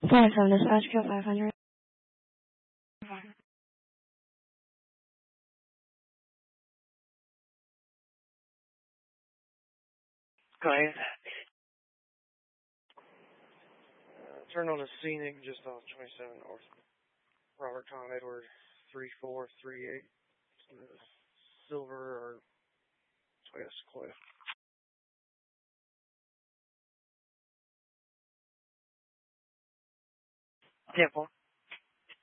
7 dispatch, kill 500. Go ahead. Turn on a scenic just off 27 North. Robert Tom Edward 3438. Silver or Toyota Sequoia. Yeah, 4.